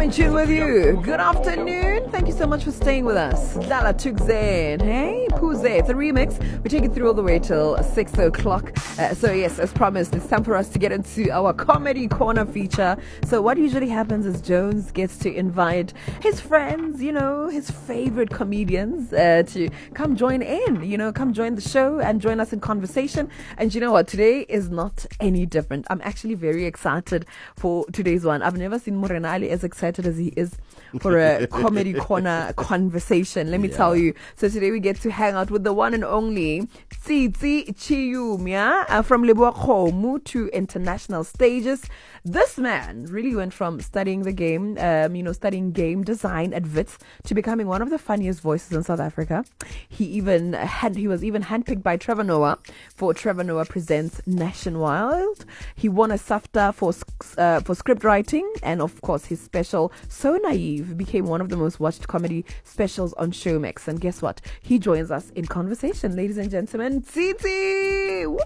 in tune with you. Good afternoon. Thank you so much for staying with us. Dala Tukzen. Hey, Puze. It's a remix. We take it through all the way till 6 o'clock. So yes, as promised, it's time for us to get into our Comedy Corner feature. So what usually happens is Jones gets to invite his friends, his favorite comedians to come join in, come join the show and join us in conversation. And you know what? Today is not any different. I'm actually very excited for today's one. I've never seen Morenali as excited as he is for a Comedy Corner conversation. Let me tell you. So today we get to hang out with the one and only Tsitsi Chiyumya from Leboa Khomu to international stages. This man really went from studying the game, studying game design at WITS to becoming one of the funniest voices in South Africa. He was even handpicked by Trevor Noah for Trevor Noah Presents Nationwide. He won a SAFTA for script writing, and of course his special So Naive became one of the most watched comedy specials on Showmax. And guess what? He joins us in conversation, ladies and gentlemen. Tsitsi!